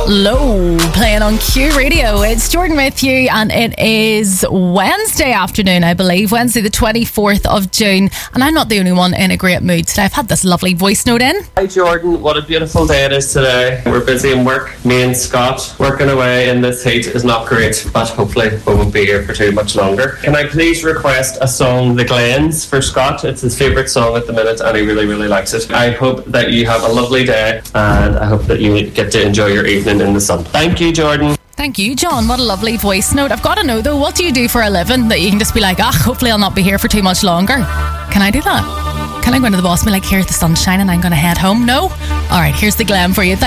Low, playing on Q Radio. It's Jordan with you, and it is Wednesday afternoon, I believe, Wednesday the 24th of June, and I'm not the only one in a great mood today. I've had this lovely voice note in. Hi Jordan, what a beautiful day it is today. We're busy in work, me and Scott working away in this heat is not great, but hopefully we won't be here for too much longer. Can I please request a song, The Glens, for Scott? It's his favourite song at the minute and he really, really likes it. I hope that you have a lovely day and I hope that you get to enjoy your evening in the sun. Thank you, Jordan. Thank you, John. What a lovely voice note. I've got to know, though, what do you do for a living that you can just be like, hopefully I'll not be here for too much longer? Can I do that? Can I go into the boss and be like, here's the sunshine and I'm going to head home? No? All right, here's the glam for you.